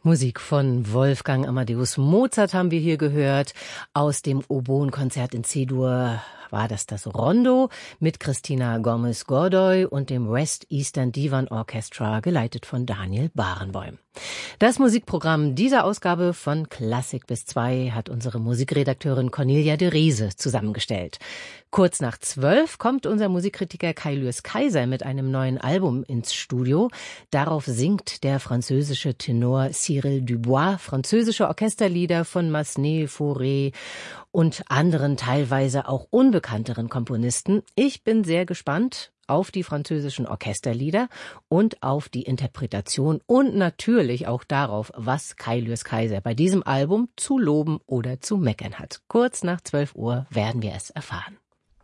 Musik von Wolfgang Amadeus Mozart haben wir hier gehört. Aus dem Oboenkonzert in C-Dur war das Rondo mit Christina Gomez-Godoy und dem West Eastern Divan Orchestra, geleitet von Daniel Barenboim. Das Musikprogramm dieser Ausgabe von Klassik bis 2 hat unsere Musikredakteurin Cornelia de Riese zusammengestellt. Kurz nach 12 kommt unser Musikkritiker Kai Lürs-Kaiser mit einem neuen Album ins Studio. Darauf singt der französische Tenor Cyril Dubois französische Orchesterlieder von Massenet, Fauré und anderen teilweise auch unbekannteren Komponisten. Ich bin sehr gespannt auf die französischen Orchesterlieder und auf die Interpretation und natürlich auch darauf, was Kai Lürs-Kaiser bei diesem Album zu loben oder zu meckern hat. Kurz nach 12 Uhr werden wir es erfahren.